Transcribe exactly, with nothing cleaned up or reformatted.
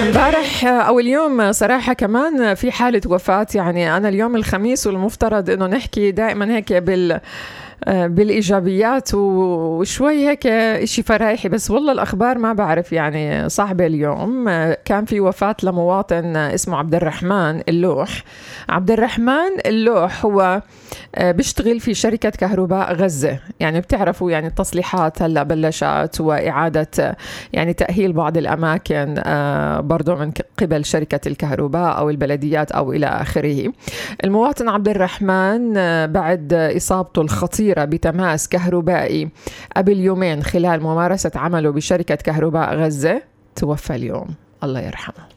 امبارح او اليوم صراحه كمان في حاله وفاه. يعني انا اليوم الخميس والمفترض انه نحكي دائما هيك بال بالإيجابيات وشوي هيك إشي فرايحي، بس والله الأخبار ما بعرف يعني صعبة. اليوم كان في وفاة لمواطن اسمه عبد الرحمن اللوح. عبد الرحمن اللوح هو بيشتغل في شركة كهرباء غزة. يعني بتعرفوا يعني التصليحات هلأ بلشت وإعادة يعني تأهيل بعض الأماكن برضو من قبل شركة الكهرباء أو البلديات أو إلى آخره. المواطن عبد الرحمن بعد إصابته الخطيرة بتماس كهربائي قبل يومين خلال ممارسة عمله بشركة كهرباء غزة توفى اليوم، الله يرحمه.